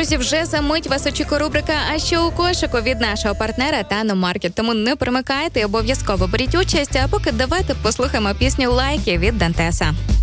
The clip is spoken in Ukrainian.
Друзі, вже за мить вас очікує рубрика «А що у кошику» від нашого партнера Тано-Маркет. Тому не примикайте і обов'язково беріть участь, а поки давайте послухаємо пісню «Лайки» від Дантеса.